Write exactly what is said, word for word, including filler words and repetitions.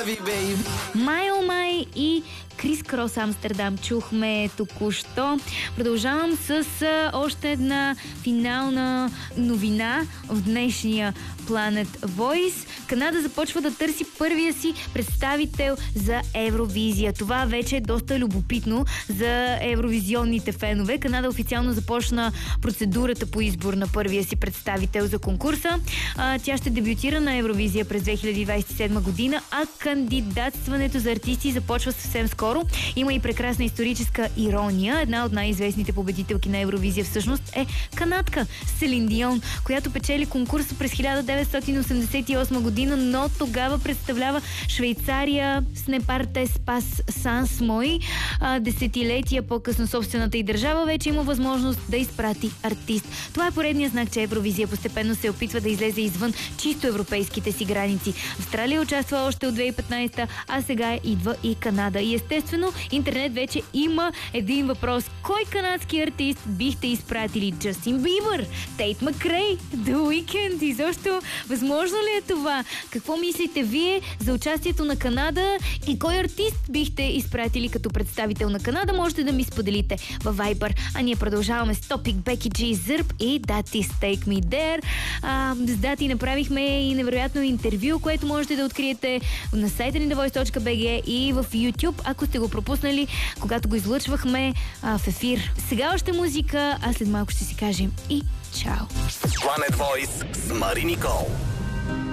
love you, babe. Майл Май и Крис Крос Амстердам чухме току-що. Продължавам с а, още една финална новина в днешния Planet Voice. Канада започва да търси първия си представител за Евровизия. Това вече е доста любопитно за евровизионните фенове. Канада официално започна процедурата по избор на първия си представител за конкурса. А, тя ще дебютира на Евровизия през две хиляди двадесет и седма година, а кандидатстването за артисти започва съвсем скоро. Има и прекрасна историческа ирония. Една от най-известните победителки на Евровизия всъщност е канадка Селин Дион, която печели конкурса през хиляда деветстотин осемдесет и осма година, но тогава представлява Швейцария с Не парте спас санс мой. Десетилетия по-късно собствената й държава вече има възможност да изпрати артист. Това е поредният знак, че Евровизия постепенно се опитва да излезе извън чисто европейските си граници. Австралия участва още от две хиляди и петнадесета, а сега идва и Канада. И естествено, интернет вече има един въпрос. Кой канадски артист бихте изпратили? Джастин Бибър, Тейт Макрей, The Weeknd? Изобщо възможно ли е това? Какво мислите вие за участието на Канада и кой артист бихте изпратили като представител на Канада? Можете да ми споделите във Viber. А ние продължаваме с Топик, Беки Джи, Зърб и That Is Take Me There. А, с Дати направихме и невероятно интервю, което можете да откриете на сайта ни the voice точка би джи и в YouTube, ако сте го пропуснали, когато го излъчвахме а, в ефир. Сега още музика, а след малко ще си кажем и чао! Planet Voice с Мари Никол.